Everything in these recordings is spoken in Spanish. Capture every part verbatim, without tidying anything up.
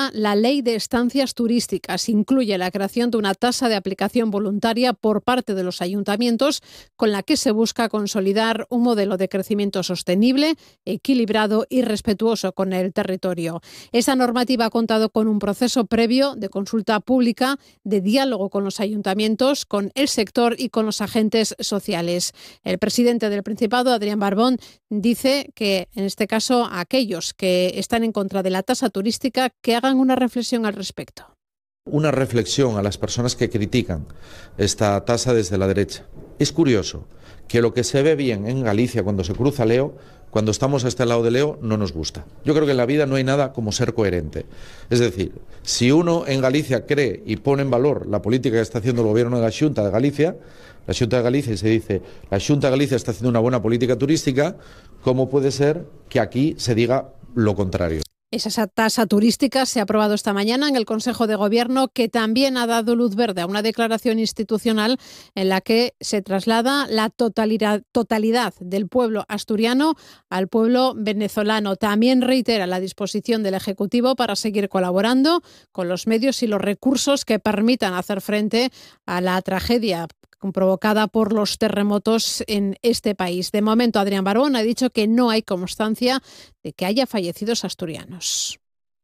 aprueba la Ley de Estancias Turísticas. Incluye la creación de una tasa de aplicación voluntaria por parte de los ayuntamientos, con la que se busca consolidar un modelo de crecimiento sostenible, equilibrado y respetuoso con el territorio. Esta normativa ha contado con un proceso previo de consulta pública, de diálogo con los ayuntamientos, con el sector y con los agentes sociales. El presidente del Principado, Adrián Barbón, dice que en este caso aquellos que están en contra de la tasa turística que hagan una reflexión al respecto. Una reflexión a las personas que critican esta tasa desde la derecha. Es curioso que lo que se ve bien en Galicia cuando se cruza Leo, cuando estamos a este lado de Leo, no nos gusta. Yo creo que en la vida no hay nada como ser coherente. Es decir, si uno en Galicia cree y pone en valor la política que está haciendo el gobierno de la Xunta de Galicia, la Xunta de Galicia, y se dice, la Xunta de Galicia está haciendo una buena política turística, ¿cómo puede ser que aquí se diga lo contrario? Esa tasa turística se ha aprobado esta mañana en el Consejo de Gobierno, que también ha dado luz verde a una declaración institucional en la que se traslada la totalidad, totalidad del pueblo asturiano al pueblo venezolano. También reitera la disposición del Ejecutivo para seguir colaborando con los medios y los recursos que permitan hacer frente a la tragedia provocada por los terremotos en este país. De momento, Adrián Barbón ha dicho que no hay constancia de que haya fallecidos asturianos.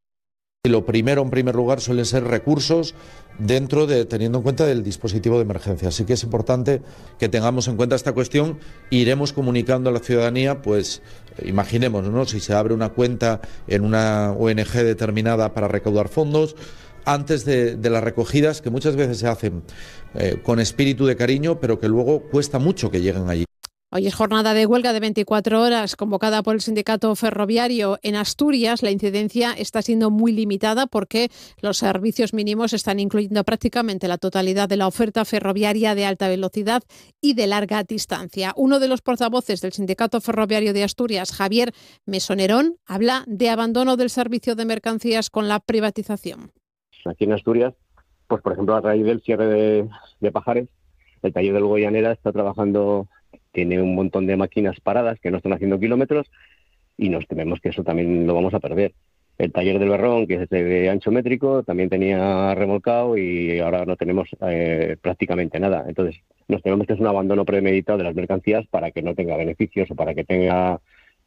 Lo primero, en primer lugar, suelen ser recursos dentro de, teniendo en cuenta del dispositivo de emergencia. Así que es importante que tengamos en cuenta esta cuestión. Iremos comunicando a la ciudadanía, pues imaginemos, ¿no?, si se abre una cuenta en una O N G determinada para recaudar fondos, antes de, de las recogidas, que muchas veces se hacen eh, con espíritu de cariño, pero que luego cuesta mucho que lleguen allí. Hoy es jornada de huelga de veinticuatro horas convocada por el sindicato ferroviario. En Asturias la incidencia está siendo muy limitada porque los servicios mínimos están incluyendo prácticamente la totalidad de la oferta ferroviaria de alta velocidad y de larga distancia. Uno de los portavoces del sindicato ferroviario de Asturias, Javier Mesonerón, habla de abandono del servicio de mercancías con la privatización. Aquí en Asturias, pues por ejemplo, a raíz del cierre de, de Pajares, el taller del Goyanera está trabajando, tiene un montón de máquinas paradas que no están haciendo kilómetros y nos tememos que eso también lo vamos a perder. El taller del Berrón, que es de ancho métrico, también tenía remolcado y ahora no tenemos eh, prácticamente nada. Entonces, nos tememos que es un abandono premeditado de las mercancías para que no tenga beneficios o para que tenga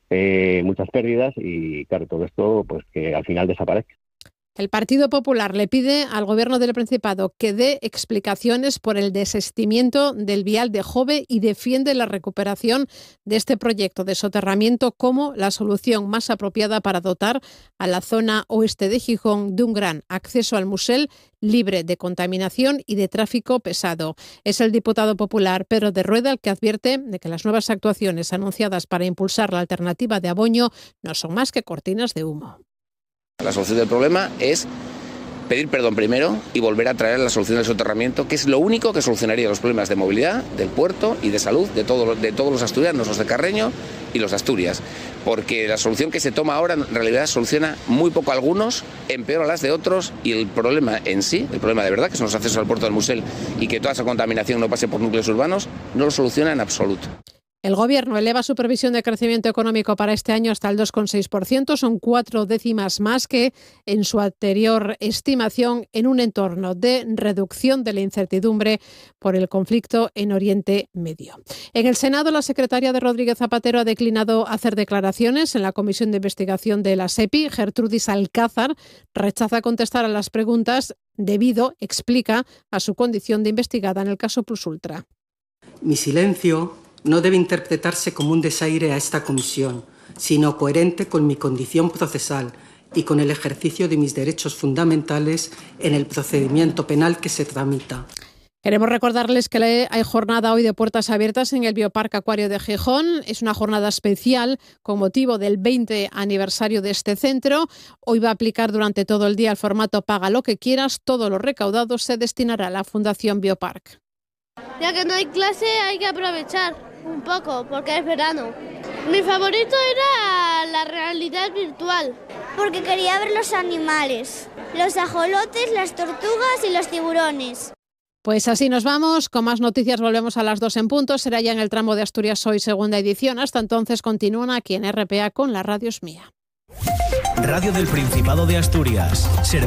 eh, muchas pérdidas y, claro, todo esto pues que al final desaparezca. El Partido Popular le pide al Gobierno del Principado que dé explicaciones por el desistimiento del vial de Jove y defiende la recuperación de este proyecto de soterramiento como la solución más apropiada para dotar a la zona oeste de Gijón de un gran acceso al Musel libre de contaminación y de tráfico pesado. Es el diputado popular Pedro de Rueda el que advierte de que las nuevas actuaciones anunciadas para impulsar la alternativa de Aboño no son más que cortinas de humo. La solución del problema es pedir perdón primero y volver a traer la solución del soterramiento, que es lo único que solucionaría los problemas de movilidad, del puerto y de salud de, todo, de todos los asturianos, los de Carreño y los de Asturias. Porque la solución que se toma ahora en realidad soluciona muy poco a algunos, empeora las de otros y el problema en sí, el problema de verdad, que son los accesos al puerto del Musel y que toda esa contaminación no pase por núcleos urbanos, no lo soluciona en absoluto. El Gobierno eleva su previsión de crecimiento económico para este año hasta el dos coma seis por ciento. Son cuatro décimas más que en su anterior estimación, en un entorno de reducción de la incertidumbre por el conflicto en Oriente Medio. En el Senado, la secretaria de Rodríguez Zapatero ha declinado hacer declaraciones en la Comisión de Investigación de la SEPI. Gertrudis Alcázar rechaza contestar a las preguntas debido, explica, a su condición de investigada en el caso Plus Ultra. Mi silencio no debe interpretarse como un desaire a esta comisión, sino coherente con mi condición procesal y con el ejercicio de mis derechos fundamentales en el procedimiento penal que se tramita. Queremos recordarles que hay jornada hoy de puertas abiertas en el Bioparque Acuario de Gijón. Es una jornada especial con motivo del veinte aniversario de este centro. Hoy va a aplicar durante todo el día el formato Paga lo que quieras. Todo lo recaudado se destinará a la Fundación Bioparque. Ya que no hay clase hay que aprovechar un poco porque es verano. Mi favorito era la realidad virtual. Porque quería ver los animales, los ajolotes, las tortugas y los tiburones. Pues así nos vamos. Con más noticias volvemos a las dos en punto. Será ya en el tramo de Asturias Hoy, segunda edición. Hasta entonces continúan aquí en R P A con La Radio Es Mía. Radio del Principado de Asturias.